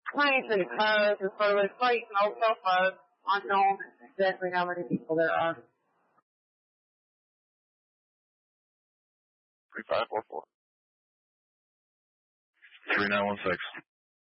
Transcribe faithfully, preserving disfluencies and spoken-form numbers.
planes and cars and sort of like no so far unknown exactly how many people there are. Three five four four. Three nine one six.